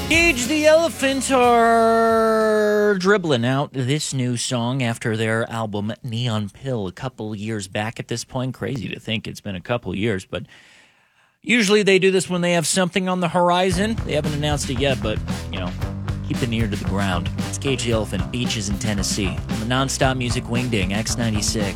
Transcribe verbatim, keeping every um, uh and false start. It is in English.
Cage the Elephant are dribbling out this new song after their album Neon Pill a couple years back at this point. Crazy to think it's been a couple years, but usually they do this when they have something on the horizon. They haven't announced it yet, but, you know, keep an ear to the ground. It's Cage the Elephant, Beaches in Tennessee. On the Nonstop Music Wingding, X ninety-six.